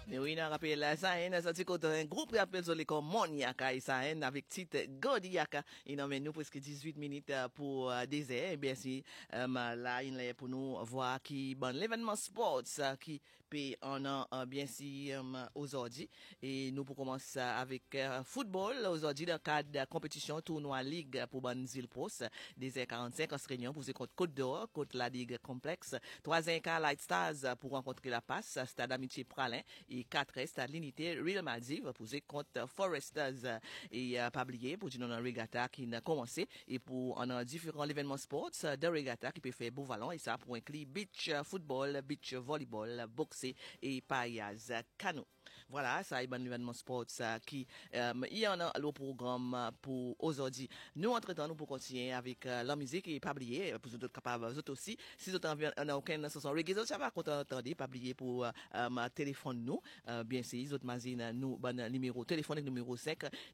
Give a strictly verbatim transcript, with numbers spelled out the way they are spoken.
Mais oui, on rappelle la Sahen, ça dit un groupe qui appelle les comme Moniaka et Sahen avec titre Godiaka. Et non, mais nous presque dix-huit minutes pour désert. Et bien si, là, il est pour nous voir qui, bon, l'événement sports qui peut en an, bien si, aujourd'hui. Et nous pour commencer avec football, aujourd'hui, dans le cadre de la compétition tournoi ligue pour Banzil Post, désert quarante-cinq en se réunion pour jouer contre Côte d'Or, contre la ligue complexe. Troisième cas Light Stars pour rencontrer la passe, Stade Amitié Pralin. Et quatre est à l'unité Real Maldives pour jouer contre Foresters et euh, pas oublier pour dire dans regatta qui a commencé et pour en différents événements sports de regatta qui peut faire beau ballon et ça pour inclure beach football, beach volleyball, boxer et paillage canoë. Voilà, ça est un événement sport ça, qui euh, il y en a le programme pour aujourd'hui. Nous entre-temps nous pour continuer avec euh, la musique et pas oublier pour vous autres capables vous autres aussi si vous avez un aucun sur son reggae ça va content attendre pas oublier pour euh, ma téléphone nous euh, bien sûr les autres magazines nous bon numéro téléphonique numéro cinq